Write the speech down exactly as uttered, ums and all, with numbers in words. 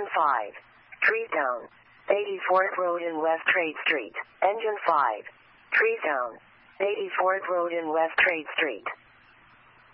five. Tree down. eighty-fourth Road in West Trade Street. Engine five. Tree down. eighty-fourth Road in West Trade Street.